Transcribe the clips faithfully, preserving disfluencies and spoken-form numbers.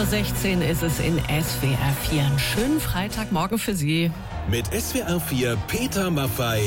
Uhr sechzehn ist es in S W R vier. Einen schönen Freitagmorgen für Sie. Mit S W R vier Peter Maffay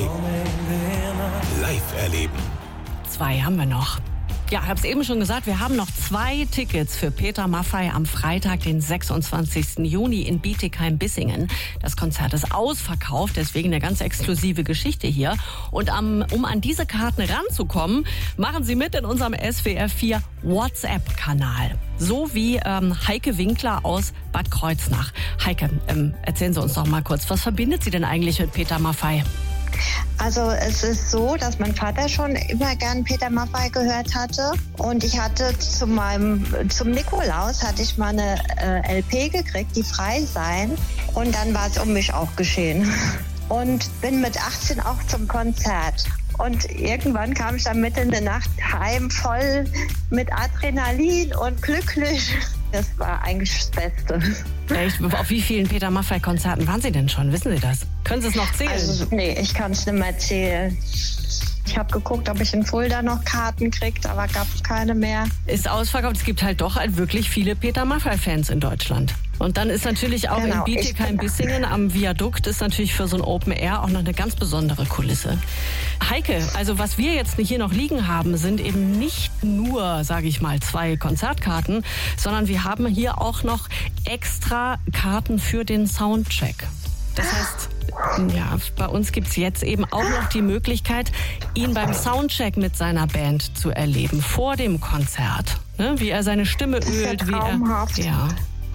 live erleben. Zwei haben wir noch. Ja, ich habe es eben schon gesagt, wir haben noch zwei Tickets für Peter Maffay am Freitag, den sechsundzwanzigsten Juni in Bietigheim-Bissingen. Das Konzert ist ausverkauft, deswegen eine ganz exklusive Geschichte hier. Und um, um an diese Karten ranzukommen, machen Sie mit in unserem S W R vier WhatsApp-Kanal. So wie ähm, Heike Winkler aus Bad Kreuznach. Heike, ähm, erzählen Sie uns doch mal kurz, was verbindet Sie denn eigentlich mit Peter Maffay? Also es ist so, dass mein Vater schon immer gern Peter Maffay gehört hatte und ich hatte zu meinem, zum Nikolaus hatte ich mal eine äh, L P gekriegt, die Frei sein, und dann war es um mich auch geschehen und bin mit achtzehn auch zum Konzert. Und irgendwann kam ich dann mitten in der Nacht heim, voll mit Adrenalin und glücklich. Das war eigentlich das Beste. Echt? Auf wie vielen Peter Maffay-Konzerten waren Sie denn schon? Wissen Sie das? Können Sie es noch zählen? Also, nee, ich kann es nicht mehr zählen. Ich habe geguckt, ob ich in Fulda noch Karten kriege, aber gab es keine mehr. Ist ausverkauft. Es gibt halt doch halt wirklich viele Peter Maffay-Fans in Deutschland. Und dann ist natürlich auch Genau, in Bietigheim-Bissingen am Viadukt ist natürlich für so ein Open Air auch noch eine ganz besondere Kulisse. Heike, also was wir jetzt hier noch liegen haben, sind eben nicht nur, sage ich mal, zwei Konzertkarten, sondern wir haben hier auch noch extra Karten für den Soundcheck. Das heißt, ja, bei uns gibt's jetzt eben auch noch die Möglichkeit, ihn beim Soundcheck mit seiner Band zu erleben, vor dem Konzert. Ne? Wie er seine Stimme Das ist ja ölt, wie traumhaft. er... Ja.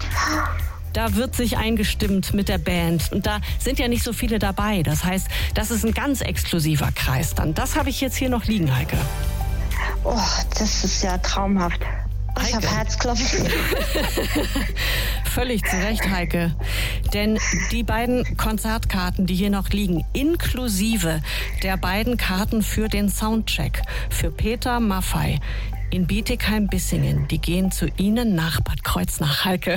Da wird sich eingestimmt mit der Band und da sind ja nicht so viele dabei. Das heißt, das ist ein ganz exklusiver Kreis dann. Das habe ich jetzt hier noch liegen, Heike. Oh, das ist ja traumhaft. Ich habe Herzklopfen. Völlig zu Recht, Heike. Denn die beiden Konzertkarten, die hier noch liegen, inklusive der beiden Karten für den Soundcheck für Peter Maffay in Bietigheim-Bissingen, die gehen zu Ihnen nach Bad Kreuznach, Heike.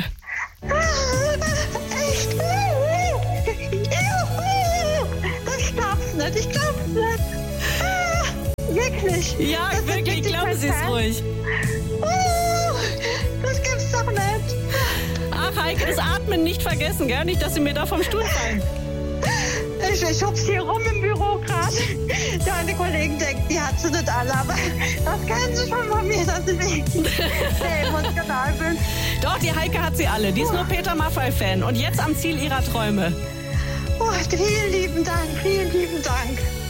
Echt? Das glaub's nicht, ich glaub's nicht. Ah, wirklich? Ja, Das wirklich, glauben Sie es Konzert? ruhig. Oh, das gibt's doch nicht. Ach, Heike, das Atmen nicht vergessen, gell? Nicht, dass Sie mir da vom Stuhl fallen. Ich, ich hup's hier rum im Büro gerade. Deine Kollegen denken, die hat sie nicht alle, aber das kennen sie schon von mir, dass ich nicht sehr emotional bin. Doch, die Heike hat sie alle. Die ist nur Peter Maffay-Fan und jetzt am Ziel ihrer Träume. Oh, vielen lieben Dank, vielen lieben Dank.